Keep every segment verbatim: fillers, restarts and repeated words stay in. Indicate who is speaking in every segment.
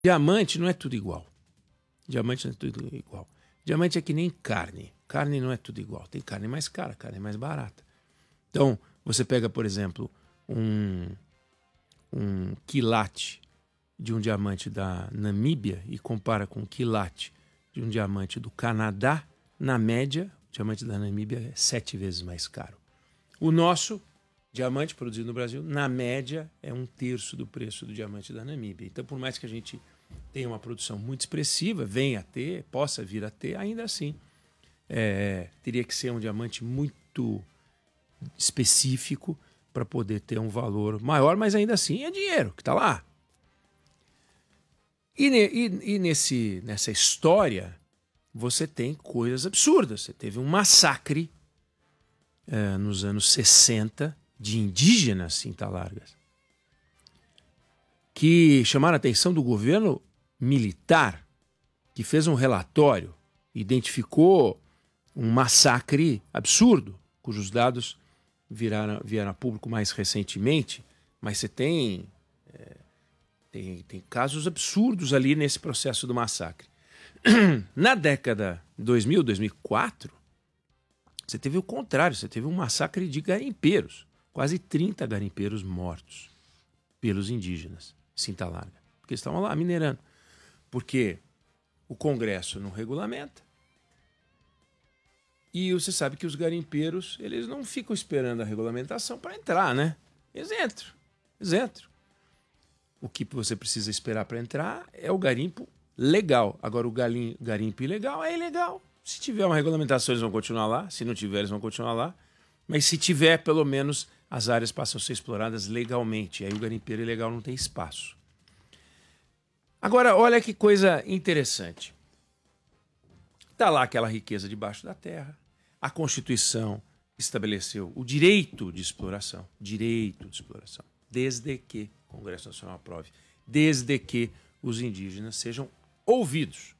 Speaker 1: Diamante não é tudo igual. Diamante não é tudo igual. Diamante é que nem carne. Carne não é tudo igual. Tem carne mais cara, carne mais barata. Então, você pega, por exemplo, um, um quilate de um diamante da Namíbia e compara com um quilate de um diamante do Canadá, na média, o diamante da Namíbia é sete vezes mais caro. O nosso diamante produzido no Brasil, na média, é um terço do preço do diamante da Namíbia. Então, por mais que a gente tenha uma produção muito expressiva, venha a ter, possa vir a ter, ainda assim, é, teria que ser um diamante muito específico para poder ter um valor maior, mas ainda assim é dinheiro que está lá. E, e, e nesse, nessa história, você tem coisas absurdas. Você teve um massacre é, nos anos sessenta de indígenas cinta-largas que chamaram a atenção do governo militar, que fez um relatório, identificou um massacre absurdo, cujos dados viraram, vieram a público mais recentemente, mas você tem, é, tem, tem casos absurdos ali nesse processo do massacre. Na década dois mil, dois mil e quatro, você teve o contrário, você teve um massacre de garimpeiros, quase trinta garimpeiros mortos pelos indígenas, cinta larga, porque estavam lá minerando. Porque o Congresso não regulamenta e você sabe que os garimpeiros, eles não ficam esperando a regulamentação para entrar, né? Eles entram, eles entram. O que você precisa esperar para entrar é o garimpo legal. Agora, o galim, garimpo ilegal é ilegal. Se tiver uma regulamentação, eles vão continuar lá. Se não tiver, eles vão continuar lá. Mas se tiver, pelo menos, as áreas passam a ser exploradas legalmente. Aí o garimpeiro ilegal não tem espaço. Agora, olha que coisa interessante. Está lá aquela riqueza debaixo da terra. A Constituição estabeleceu o direito de exploração. Direito de exploração. Desde que o Congresso Nacional aprove. Desde que os indígenas sejam ouvidos.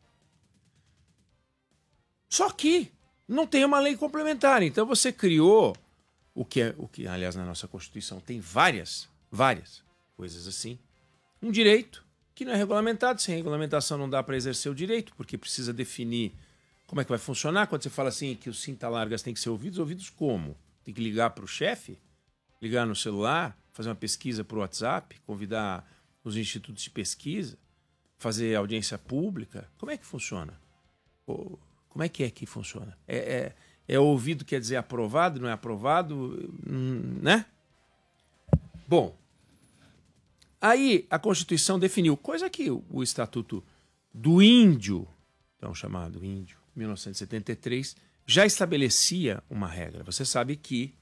Speaker 1: Só que não tem uma lei complementar. Então você criou o que, é, o que aliás, na nossa Constituição tem várias, várias coisas assim. Um direito que não é regulamentado. Sem regulamentação não dá para exercer o direito, porque precisa definir como é que vai funcionar. Quando você fala assim que os cinta-largas têm que ser ouvidos, ouvidos como? Tem que ligar para o chefe? Ligar no celular? Fazer uma pesquisa por WhatsApp? Convidar os institutos de pesquisa? Fazer audiência pública? Como é que funciona? Como é que é que funciona? É, é, é ouvido, quer dizer aprovado, não é aprovado, né? Bom, aí a Constituição definiu, coisa que o, o Estatuto do Índio, então chamado Índio, mil novecentos e setenta e três, já estabelecia uma regra. Você sabe que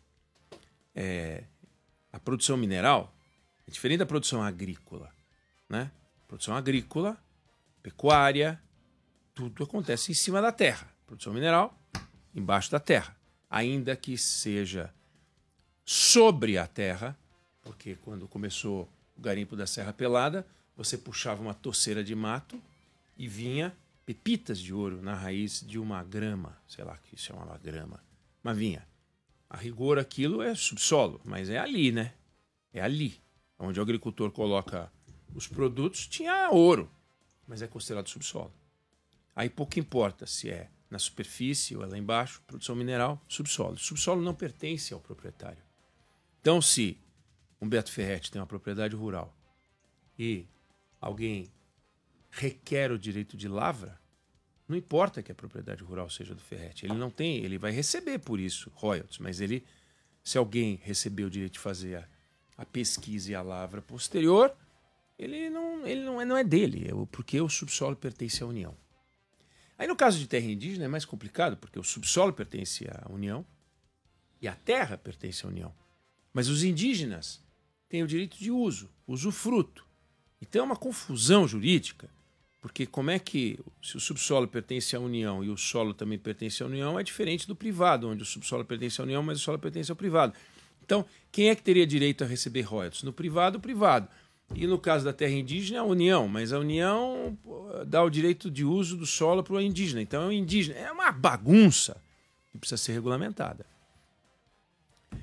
Speaker 1: é, a produção mineral é diferente da produção agrícola, né? Produção agrícola, pecuária, tudo acontece em cima da terra. Produção mineral, embaixo da terra. Ainda que seja sobre a terra, porque quando começou o garimpo da Serra Pelada, você puxava uma toceira de mato e vinha pepitas de ouro na raiz de uma grama, sei lá que isso é uma grama, mas vinha. A rigor aquilo é subsolo, mas é ali, né? É ali. Onde o agricultor coloca os produtos, tinha ouro, mas é considerado subsolo. Aí pouco importa se é na superfície ou é lá embaixo, produção mineral, subsolo. O subsolo não pertence ao proprietário. Então, se Humberto Ferretti tem uma propriedade rural e alguém requer o direito de lavra, não importa que a propriedade rural seja do Ferretti. Ele não tem, ele vai receber por isso royalties, mas ele, se alguém receber o direito de fazer a, a pesquisa e a lavra posterior, ele não, ele não, é, não é dele, é porque o subsolo pertence à União. Aí no caso de terra indígena é mais complicado, porque o subsolo pertence à União e a terra pertence à União. Mas os indígenas têm o direito de uso, usufruto. Então é uma confusão jurídica, porque como é que, se o subsolo pertence à União e o solo também pertence à União, é diferente do privado, onde o subsolo pertence à União, mas o solo pertence ao privado. Então, quem é que teria direito a receber royalties? No privado, o privado. E no caso da terra indígena, a União. Mas a União dá o direito de uso do solo para o indígena. Então é o indígena. É uma bagunça que precisa ser regulamentada.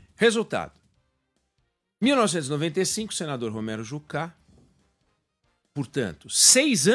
Speaker 1: Resultado. mil novecentos e noventa e cinco, o senador Romero Jucá portanto, seis